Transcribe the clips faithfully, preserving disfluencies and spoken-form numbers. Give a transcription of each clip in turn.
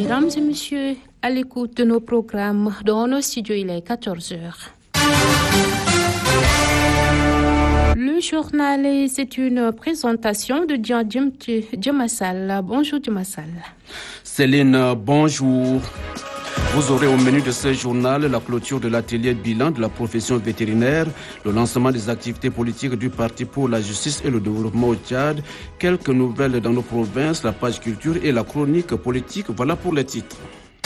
Mesdames et messieurs, à l'écoute de nos programmes, dans nos studios, il est quatorze heures. Le journal, c'est une présentation de Djamassal. Bonjour Djamassal. Céline, bonjour. Vous aurez au menu de ce journal la clôture de l'atelier de bilan de la profession vétérinaire, le lancement des activités politiques du Parti pour la justice et le développement au Tchad, quelques nouvelles dans nos provinces, la page culture et la chronique politique. Voilà pour les titres.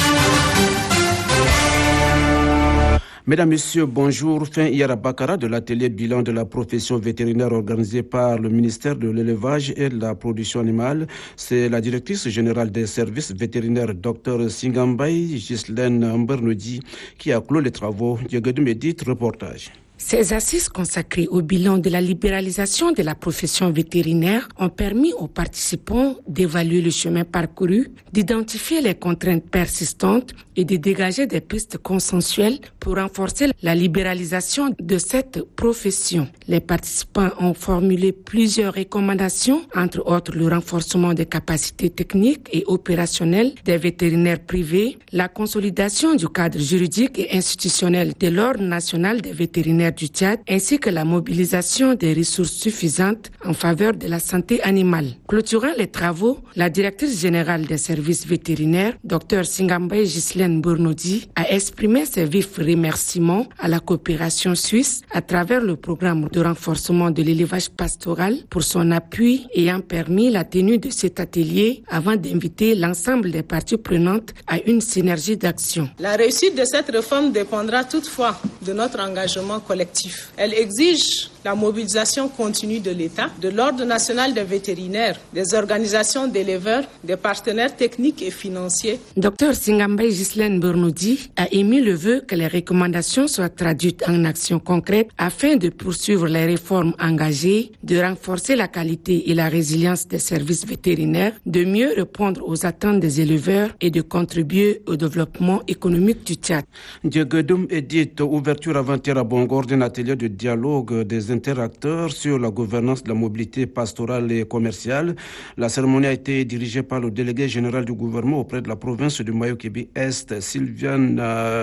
Mesdames, Messieurs, bonjour. Fin hier à Bakara de l'atelier bilan de la profession vétérinaire organisé par le ministère de l'élevage et de la production animale. C'est la directrice générale des services vétérinaires, Dr Singambaye Ghislaine Mbernoudi, qui a clos les travaux. Diegodou Médit, reportage. Ces assises consacrées au bilan de la libéralisation de la profession vétérinaire ont permis aux participants d'évaluer le chemin parcouru, d'identifier les contraintes persistantes et de dégager des pistes consensuelles pour renforcer la libéralisation de cette profession. Les participants ont formulé plusieurs recommandations, entre autres le renforcement des capacités techniques et opérationnelles des vétérinaires privés, la consolidation du cadre juridique et institutionnel de l'Ordre national des vétérinaires du Tchad, ainsi que la mobilisation des ressources suffisantes en faveur de la santé animale. Clôturant les travaux, la directrice générale des services vétérinaires, Dr Singambaye Ghislaine Mbernoudi, a exprimé ses vifs remerciements à la coopération suisse à travers le programme de renforcement de l'élevage pastoral pour son appui ayant permis la tenue de cet atelier avant d'inviter l'ensemble des parties prenantes à une synergie d'action. La réussite de cette réforme dépendra toutefois de notre engagement collectif. Elle exige la mobilisation continue de l'État, de l'Ordre national des vétérinaires, des organisations d'éleveurs, des partenaires techniques et financiers. Dr Singambaye Ghislaine Mbernoudi a émis le vœu que les recommandations soient traduites en actions concrètes afin de poursuivre les réformes engagées, de renforcer la qualité et la résilience des services vétérinaires, de mieux répondre aux attentes des éleveurs et de contribuer au développement économique du Tchad. Diegodoum Edith, ouverture avant-hier à Bongor d'un atelier de dialogue des interacteurs sur la gouvernance de la mobilité pastorale et commerciale. La cérémonie a été dirigée par le délégué général du gouvernement auprès de la province du Mayo-Kébi-Est, Sylviane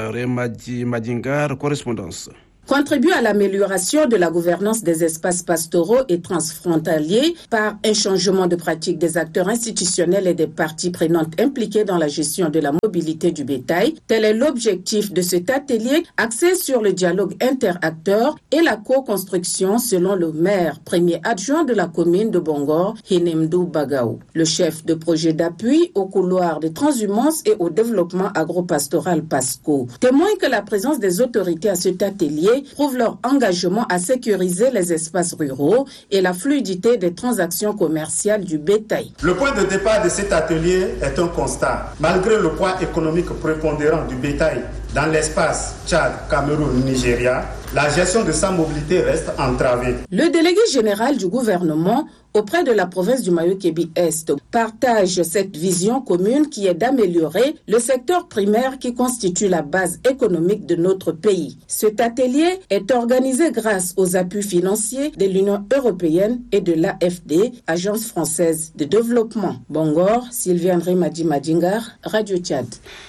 Remadi Madingar, correspondance. Contribue à l'amélioration de la gouvernance des espaces pastoraux et transfrontaliers par un changement de pratique des acteurs institutionnels et des parties prenantes impliquées dans la gestion de la mobilité du bétail. Tel est l'objectif de cet atelier axé sur le dialogue interacteur et la co-construction selon le maire, premier adjoint de la commune de Bongor, Hinemdou Bagaou. Le chef de projet d'appui au couloir de transhumance et au développement agropastoral PASCO témoigne que la présence des autorités à cet atelier prouve leur engagement à sécuriser les espaces ruraux et la fluidité des transactions commerciales du bétail. Le point de départ de cet atelier est un constat. Malgré le poids économique prépondérant du bétail dans l'espace Tchad, Cameroun, Nigeria, la gestion de sa mobilité reste entravée. Le délégué général du gouvernement auprès de la province du Mayo-Kébi-Est partage cette vision commune qui est d'améliorer le secteur primaire qui constitue la base économique de notre pays. Cet atelier est organisé grâce aux appuis financiers de l'Union européenne et de l'A F D, Agence française de développement. Bongor, Sylviane Remadi Madingar, Radio Tchad.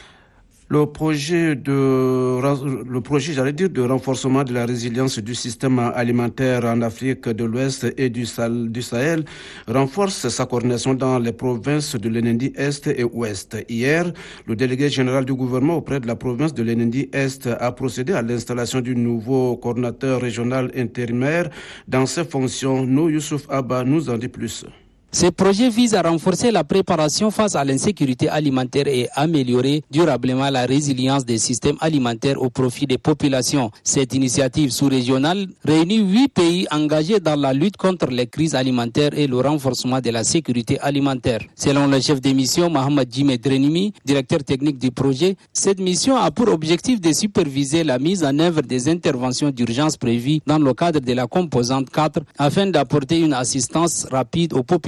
Le projet de, le projet, j'allais dire, de renforcement de la résilience du système alimentaire en Afrique de l'Ouest et du Sahel renforce sa coordination dans les provinces de l'Enendi Est et Ouest. Hier, le délégué général du gouvernement auprès de la province de l'Enendi Est a procédé à l'installation du nouveau coordinateur régional intérimaire dans ses fonctions. Nous, Youssouf Abba, nous en dit plus. Ce projet vise à renforcer la préparation face à l'insécurité alimentaire et améliorer durablement la résilience des systèmes alimentaires au profit des populations. Cette initiative sous-régionale réunit huit pays engagés dans la lutte contre les crises alimentaires et le renforcement de la sécurité alimentaire. Selon le chef de mission, Mohamed Djimé Drenimi, directeur technique du projet, cette mission a pour objectif de superviser la mise en œuvre des interventions d'urgence prévues dans le cadre de la composante quatre afin d'apporter une assistance rapide aux populations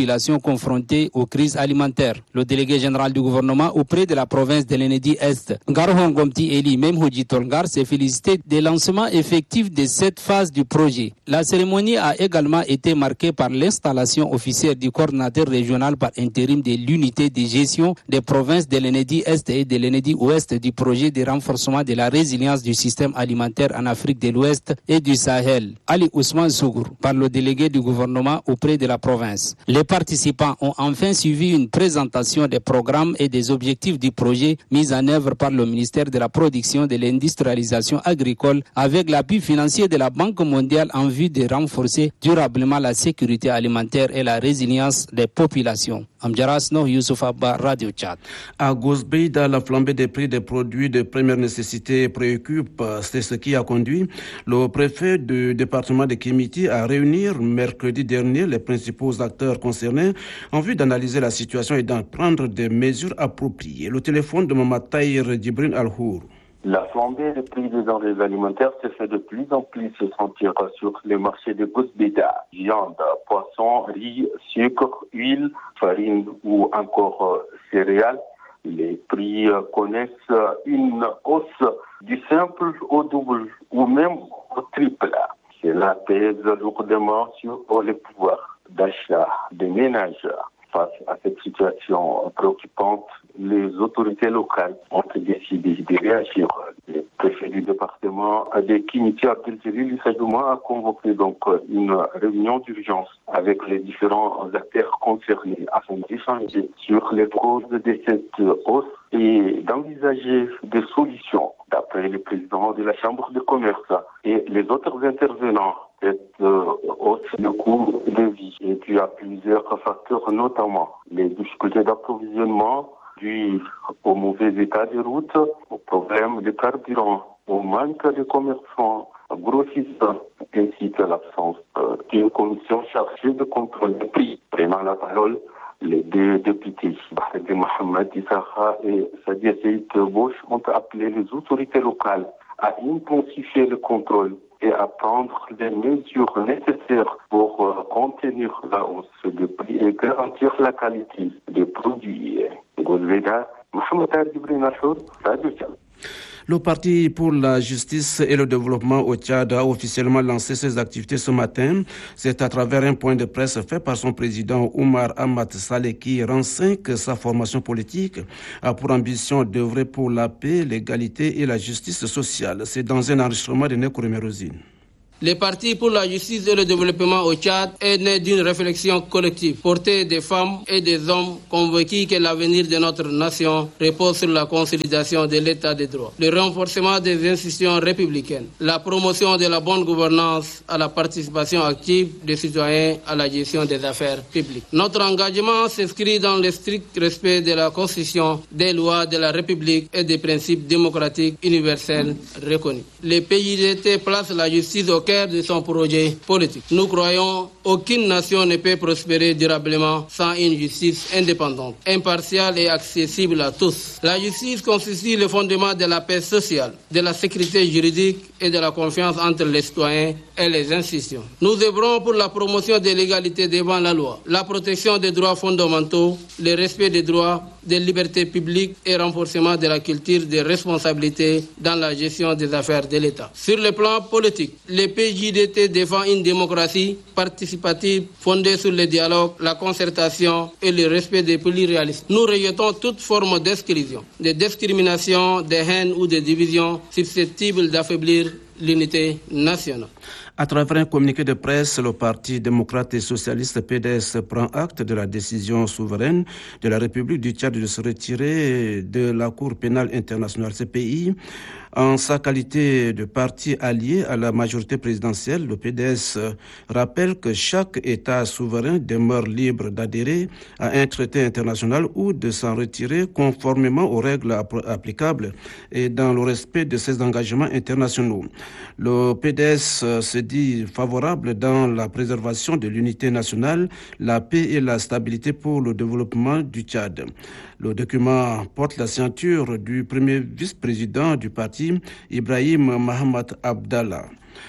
populations confrontées aux crises alimentaires. Le délégué général du gouvernement auprès de la province de l'Enedi-Est, Garhon Gomti Eli Memhoji Tolgar, s'est félicité des lancements effectifs de cette phase du projet. La cérémonie a également été marquée par l'installation officielle du coordinateur régional par intérim de l'unité de gestion des provinces de l'Enedi-Est et de l'Enedi-Ouest du projet de renforcement de la résilience du système alimentaire en Afrique de l'Ouest et du Sahel, Ali Ousmane Sougour, par le délégué du gouvernement auprès de la province. Les participants ont enfin suivi une présentation des programmes et des objectifs du projet mis en œuvre par le ministère de la Production et de l'Industrialisation agricole avec l'appui financier de la Banque mondiale en vue de renforcer durablement la sécurité alimentaire et la résilience des populations. Amjaras Noh Youssouf Abba, Radio Tchad. À Gozbeida, la flambée des prix des produits de première nécessité préoccupe. C'est ce qui a conduit le préfet du département de Kimiti à réunir mercredi dernier les principaux acteurs concernés en vue d'analyser la situation et d'en prendre des mesures appropriées. Le téléphone de Maman Tahir Djibril Al-Hour. La flambée des prix des denrées alimentaires se fait de plus en plus se sentir sur les marchés de Gozbeida. Viande, poisson, riz, sucre, huile, farine ou encore céréales. Les prix connaissent une hausse du simple au double ou même au triple. Cela pèse lourdement sur les pouvoirs d'achat des ménages. Face à cette situation préoccupante, les autorités locales ont décidé de réagir. Le préfet du département de Kimiti, Abdeljalil Issa Juma, a convoqué donc une réunion d'urgence avec les différents acteurs concernés afin d'échanger sur les causes de cette hausse et d'envisager des solutions. D'après le président de la Chambre de commerce et les autres intervenants, cette euh, hausse du coût de vie est due à plusieurs facteurs, notamment les difficultés d'approvisionnement dues au mauvais état des routes, aux problèmes de carburant, au manque de commerçants grossistes, ainsi que l'absence euh, d'une commission chargée de contrôle des prix. Prenant la parole, les deux députés, Bahreddin Mohamed Issakha et Sadia Seyd Bosch, ont appelé les autorités locales à intensifier le contrôle et à prendre les mesures nécessaires pour euh, contenir la hausse des prix et garantir la qualité des produits. Gozbeida, Mohamed Djibril Al-Hour, Radio Tchad. Le Parti pour la justice et le développement au Tchad a officiellement lancé ses activités ce matin. C'est à travers un point de presse fait par son président Oumar Ahmad Saleh qui renseigne que sa formation politique a pour ambition d'œuvrer pour la paix, l'égalité et la justice sociale. C'est dans un enregistrement de Neko Merozine. Le Parti pour la justice et le développement au Tchad est né d'une réflexion collective portée des femmes et des hommes convaincus que l'avenir de notre nation repose sur la consolidation de l'état de droit, le renforcement des institutions républicaines, la promotion de la bonne gouvernance à la participation active des citoyens à la gestion des affaires publiques. Notre engagement s'inscrit dans le strict respect de la Constitution, des lois de la République et des principes démocratiques universels reconnus. Le P J D T place la justice au cœur de son projet politique. Nous croyons qu'aucune nation ne peut prospérer durablement sans une justice indépendante, impartiale et accessible à tous. La justice constitue le fondement de la paix sociale, de la sécurité juridique et de la confiance entre les citoyens et les institutions. Nous œuvrons pour la promotion de l'égalité devant la loi, la protection des droits fondamentaux, le respect des droits, des libertés publiques et renforcement de la culture des responsabilités dans la gestion des affaires de l'État. Sur le plan politique, le P J D T défend une démocratie participative fondée sur le dialogue, la concertation et le respect des pluralismes. Nous rejetons toute forme d'exclusion, de discrimination, de haine ou de division susceptible d'affaiblir l'unité nationale. À travers un communiqué de presse, le Parti démocrate et socialiste P D S prend acte de la décision souveraine de la République du Tchad de se retirer de la Cour pénale internationale C P I. En sa qualité de parti allié à la majorité présidentielle, le P D S rappelle que chaque État souverain demeure libre d'adhérer à un traité international ou de s'en retirer conformément aux règles applicables et dans le respect de ses engagements internationaux. Le P D S se dit favorable dans la préservation de l'unité nationale, la paix et la stabilité pour le développement du Tchad. Le document porte la signature du premier vice-président du parti, Ibrahim Mahamat Abdallah.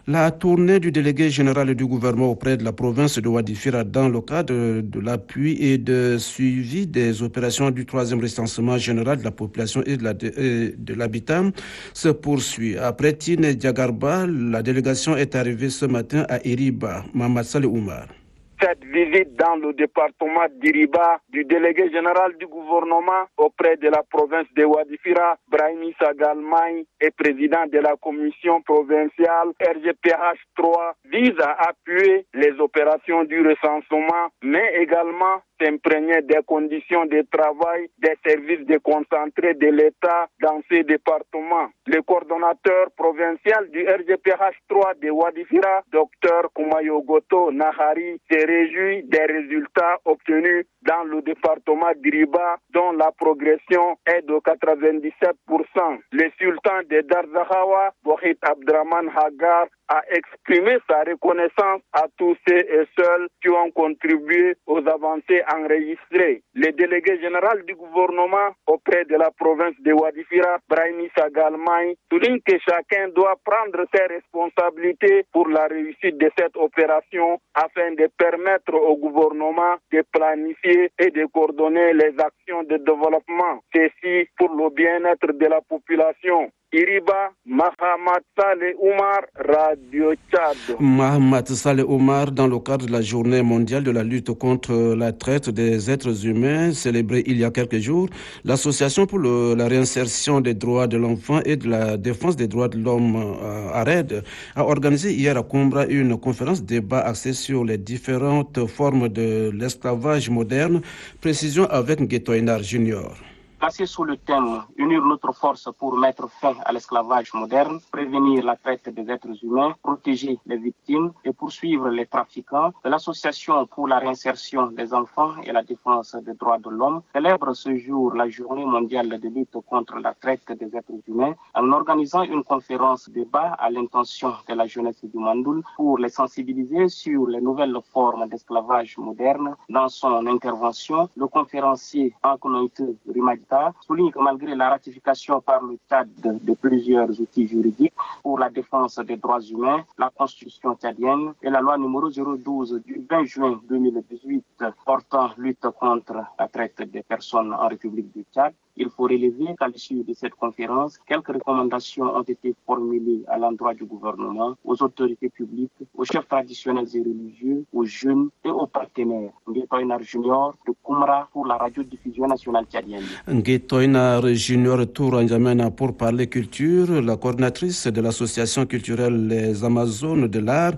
La tournée du délégué général du gouvernement auprès de la province de Wadifira dans le cadre de l'appui et de suivi des opérations du troisième recensement général de la population et de, la, de, de l'habitat se poursuit. Après Tine Diagarba, la délégation est arrivée ce matin à Iriba. Mamad Saleh Oumar. Cette visite dans le département d'Iriba du délégué général du gouvernement auprès de la province de Wadifira, Brahimi Sagalmaï, et président de la commission provinciale R G P H trois, vise à appuyer les opérations du recensement, mais également s'imprégner des conditions de travail des services déconcentrés de l'État dans ces départements. Le coordonnateur provincial du R G P H trois de Wadifira, Dr Kumayogoto Nahari, s'est réjoui des résultats obtenus dans le département d'Iriba, dont la progression est de quatre-vingt-dix-sept pour cent. Le sultan de Darzahawa, Bohit Abdraman Hagar, a exprimé sa reconnaissance à tous ceux et ceux qui ont contribué aux avancées enregistrées. Le délégué général du gouvernement auprès de la province de Wadifira, Brahimi Sagalmaï, souligne que chacun doit prendre ses responsabilités pour la réussite de cette opération afin de permettre au gouvernement de planifier et de coordonner les actions de développement. Ceci pour le bien-être de la population. Iriba, Mahamat Saleh Oumar, Radio Tchad. Mahamat Saleh Oumar, dans le cadre de la journée mondiale de la lutte contre la traite des êtres humains, célébrée il y a quelques jours, l'Association pour le, la réinsertion des droits de l'enfant et de la défense des droits de l'homme, euh, A R E D, a organisé hier à Coimbra une conférence débat axée sur les différentes formes de l'esclavage moderne. Précision avec Nguetoinar Junior. Placé sous le thème « Unir notre force pour mettre fin à l'esclavage moderne, prévenir la traite des êtres humains, protéger les victimes et poursuivre les trafiquants », l'Association pour la réinsertion des enfants et la défense des droits de l'homme célèbre ce jour la journée mondiale de lutte contre la traite des êtres humains en organisant une conférence débat à l'intention de la jeunesse du Mandoul pour les sensibiliser sur les nouvelles formes d'esclavage moderne. Dans son intervention, le conférencier Ankonoïte Rimadita souligne que malgré la ratification par le Tchad de, de plusieurs outils juridiques pour la défense des droits humains, la Constitution tchadienne et la loi numéro zéro douze du vingt juin deux mille dix-huit portant lutte contre la traite des personnes en République du Tchad, il faut relever qu'à l'issue de cette conférence, quelques recommandations ont été formulées à l'endroit du gouvernement, aux autorités publiques, aux chefs traditionnels et religieux, aux jeunes et aux partenaires. Nguetoinar Junior de Coimbra pour la radiodiffusion nationale tchadienne. Nguetoinar Junior tour en Yamena pour parler culture. La coordinatrice de l'association culturelle Les Amazones de l'Art,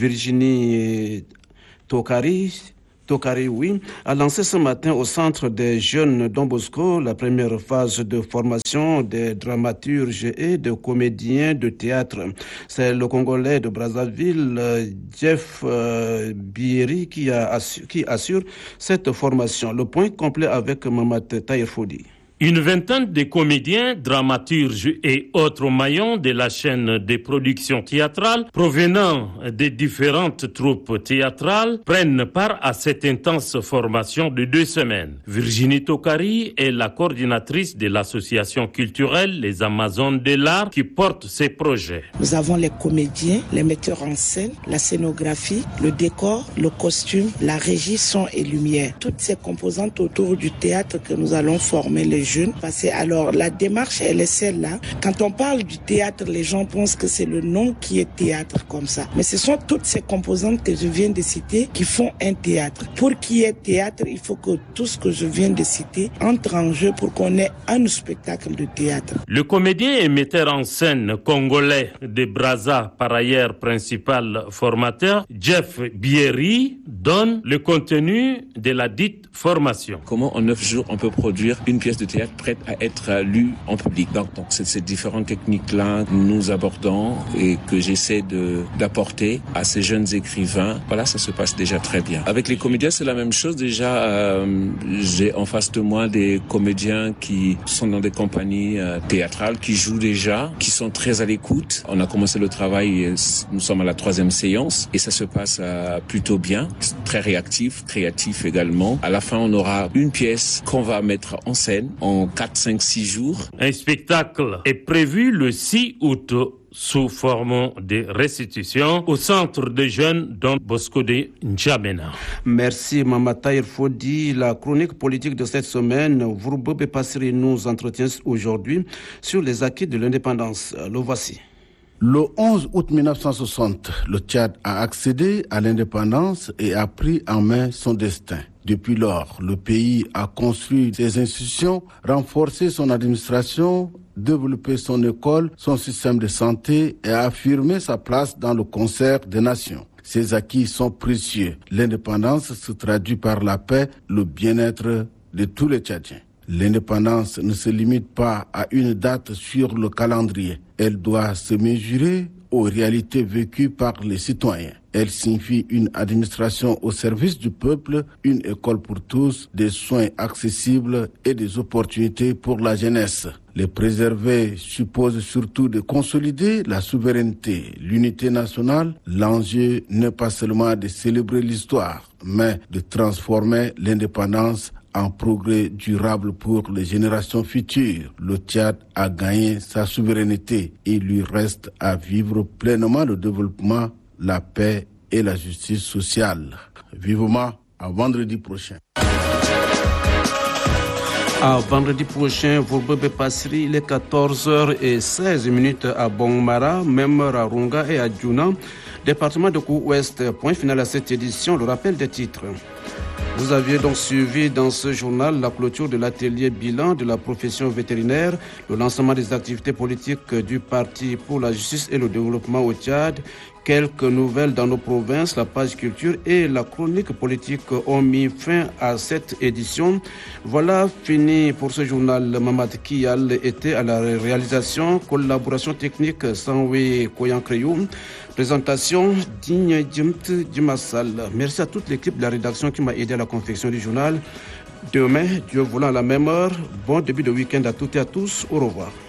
Virginie Tokari, Tokari, oui, a lancé ce matin au centre des jeunes Don Bosco la première phase de formation des dramaturges et de comédiens de théâtre. C'est le Congolais de Brazzaville, Jeff euh, Bieri, qui, a assure, qui assure cette formation. Le point complet avec Mamad Taïrfoudi. Une vingtaine de comédiens, dramaturges et autres maillons de la chaîne des productions théâtrales provenant des différentes troupes théâtrales prennent part à cette intense formation de deux semaines. Virginie Tokari est la coordinatrice de l'association culturelle Les Amazones de l'Art qui porte ces projets. Nous avons les comédiens, les metteurs en scène, la scénographie, le décor, le costume, la régie son et lumière. Toutes ces composantes autour du théâtre que nous allons former les jeunes. Parce que alors la démarche elle est celle-là. Quand on parle du théâtre, les gens pensent que c'est le nom qui est théâtre comme ça. Mais ce sont toutes ces composantes que je viens de citer qui font un théâtre. Pour qu'il y ait théâtre, il faut que tout ce que je viens de citer entre en jeu pour qu'on ait un spectacle de théâtre. Le comédien et metteur en scène congolais de Brazza, par ailleurs principal formateur, Jeff Bieri, donne le contenu de la dite formation. Comment en neuf jours on peut produire une pièce de théâtre prête à être lue en public. Donc, donc c'est ces différentes techniques-là que nous abordons et que j'essaie de, d'apporter à ces jeunes écrivains. Voilà, ça se passe déjà très bien. Avec les comédiens, c'est la même chose. Déjà, euh, j'ai en face de moi des comédiens qui sont dans des compagnies euh, théâtrales, qui jouent déjà, qui sont très à l'écoute. On a commencé le travail, nous sommes à la troisième séance et ça se passe euh, plutôt bien. Très réactif, créatif également. À la fin, on aura une pièce qu'on va mettre en scène en quatre, cinq, six jours. Un spectacle est prévu le six août sous forme de restitution au centre des jeunes Don Bosco de N'Djamena. Merci Mamata Irfodi. La chronique politique de cette semaine, Vourbebe Passeri nous entretient aujourd'hui sur les acquis de l'indépendance. Le voici. Le onze août mille neuf cent soixante, le Tchad a accédé à l'indépendance et a pris en main son destin. Depuis lors, le pays a construit ses institutions, renforcé son administration, développé son école, son système de santé et a affirmé sa place dans le concert des nations. Ces acquis sont précieux. L'indépendance se traduit par la paix, le bien-être de tous les Tchadiens. L'indépendance ne se limite pas à une date sur le calendrier. Elle doit se mesurer aux réalités vécues par les citoyens. Elle signifie une administration au service du peuple, une école pour tous, des soins accessibles et des opportunités pour la jeunesse. Les préserver suppose surtout de consolider la souveraineté, l'unité nationale. L'enjeu n'est pas seulement de célébrer l'histoire, mais de transformer l'indépendance en progrès durable pour les générations futures. Le Tchad a gagné sa souveraineté. Il lui reste à vivre pleinement le développement, la paix et la justice sociale. Vivement à vendredi prochain. À vendredi prochain, Vourbebe Passeri, il est quatorze heures seize à Bongmara, même à Runga et à Djouna, département de Kou-Ouest. Point final à cette édition, le rappel des titres. Vous aviez donc suivi dans ce journal la clôture de l'atelier bilan de la profession vétérinaire, le lancement des activités politiques du Parti pour la justice et le développement au Tchad. Quelques nouvelles dans nos provinces, la page culture et la chronique politique ont mis fin à cette édition. Voilà fini pour ce journal. Mamad Kiyal était à la réalisation, collaboration technique Sanwe Koyankreyoum. Présentation Digne Djimt Djimassal. Merci à toute l'équipe de la rédaction qui m'a aidé à la confection du journal. Demain, Dieu voulant à la même heure, bon début de week-end à toutes et à tous. Au revoir.